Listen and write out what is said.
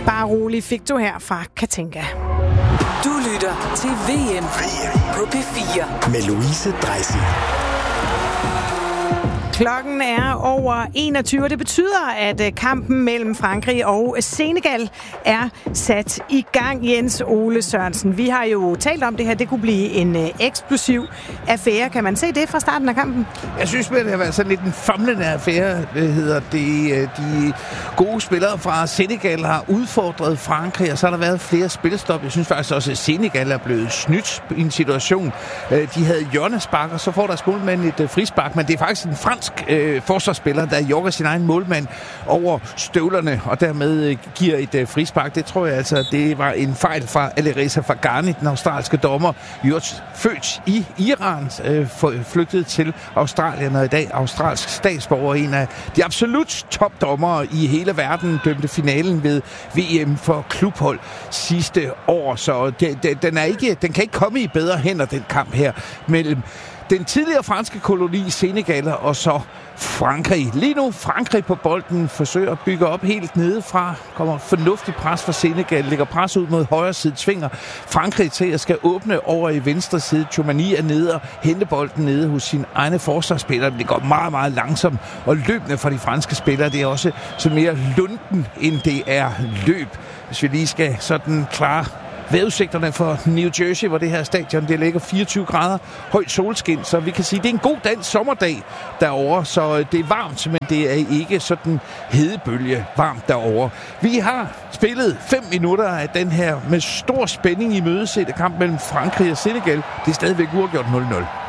Bare rolig fik du her fra Katinka. Du lytter til VM på P4 med Louise Dreisig. Klokken er over 21, og det betyder, at kampen mellem Frankrig og Senegal er sat i gang. Jens Ole Sørensen, vi har jo talt om det her. Det kunne blive en eksplosiv affære. Kan man se det fra starten af kampen? Jeg synes, det har været sådan lidt en famlende affære. Hedder det. De gode spillere fra Senegal har udfordret Frankrig, og så har der været flere spilstop. Jeg synes faktisk også, at Senegal er blevet snydt i en situation. De havde hjørnespark, og så får deres målmand et frispark, men det er faktisk en fransk forsvarsspiller, der jogger sin egen målmand over støvlerne, og dermed giver et frispark. Det tror jeg altså, det var en fejl fra Alireza Fagani, den australske dommer. Født i Iran, flygtet til Australien, og i dag australsk statsborger, en af de absolut topdommere i hele verden, dømte finalen ved VM for klubhold sidste år. Så den kan ikke komme i bedre hænder, den kamp her mellem den tidligere franske koloni Senegal og så Frankrig. Lige nu Frankrig på bolden forsøger at bygge op helt nedefra. Kommer fornuftig pres fra Senegal, lægger pres ud mod højre side, tvinger Frankrig til at skal åbne over i venstre side. Tchouameni er nede og hente bolden nede hos sine egne forsvarsspillere. Det går meget, meget langsomt og løbende for de franske spillere. Det er også så mere lunden, end det er løb. Hvis vi lige skal sådan klare vejrudsigterne for New Jersey, hvor det her stadion det ligger 24 grader, højt solskin, så vi kan sige, at det er en god dansk sommerdag derovre, så det er varmt, men det er ikke sådan hedebølge varmt derovre. Vi har spillet 5 minutter af den her med stor spænding i mødesætte kamp mellem Frankrig og Senegal. Det er stadigvæk uafgjort 0-0.